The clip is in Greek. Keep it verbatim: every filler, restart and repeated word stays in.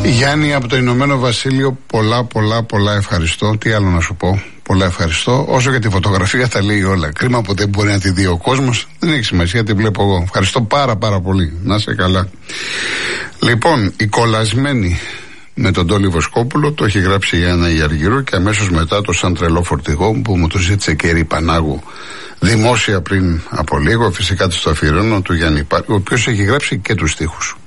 Γιάννη από το Ηνωμένο Βασίλειο, πολλά πολλά πολλά ευχαριστώ. Τι άλλο να σου πω, πολλά ευχαριστώ. Όσο για τη φωτογραφία τα λέει όλα. Κρίμα που δεν μπορεί να τη δει ο κόσμος. Δεν έχει σημασία, τη βλέπω εγώ. Ευχαριστώ πάρα πάρα πολύ. Να είσαι καλά. Λοιπόν, η κολλασμένη με τον Τόλι Βοσκόπουλο το έχει γράψει η Άννα Ιαργυρού και αμέσως μετά το Σαν τρελό φορτηγό που μου το ζήτησε και η Ρή Πανάγου δημόσια πριν από λίγο. Φυσικά της το αφιερώνω του Γιάννη Πάρη, ο οποίος έχει γράψει και τους στίχους.